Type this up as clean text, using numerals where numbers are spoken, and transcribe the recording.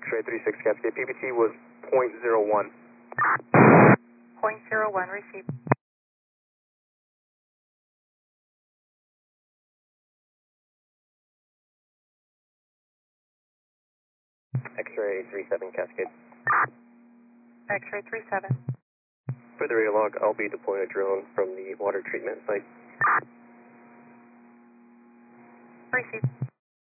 X-ray 36 Cascade. PBT was .01. .01, received. X-ray 37 Cascade. X-ray 37. For the radio log, I'll be deploying a drone from the water treatment site. Received.